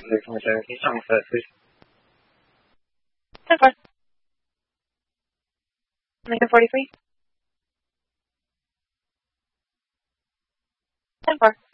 27, can you start on the first, please? 10-4. Lincoln 43. 10-4.